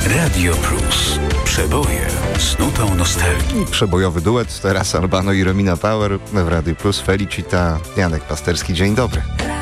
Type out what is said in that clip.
Radio Plus. Przeboje z nutą nostalgii. Przebojowy duet, teraz Albano i Romina Power w Radio Plus. Felicita, Janek Pasterski, dzień dobry.